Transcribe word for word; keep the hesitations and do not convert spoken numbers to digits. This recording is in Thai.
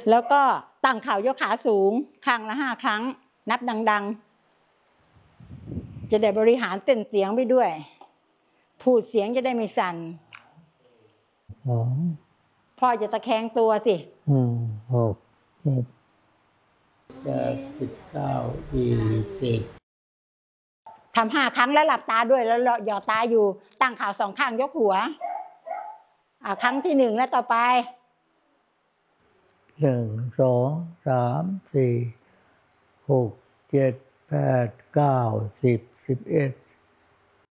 แล้วก็ตั้งเข่ายกขาสูงข้างละห้าครั้งนับดังๆจะได้บริหารเต้นเสียงไปด้วยพูดเสียงจะได้ไม่สั่นพ่อจะตะแคงตัวสิอืมหกเจ็ดแปดสิบเก้ายี่สิบทำห้าครั้งแล้วหลับตาด้วยแล้วหย่อตาอยู่ตั้งเข่าสองข้างยกหัวอ่าครั้งที่หนึ่งแล้วต่อไปหนึ่งสองสามสี่หกเจ็ดแปดเก้าสิบสิบเอ็ด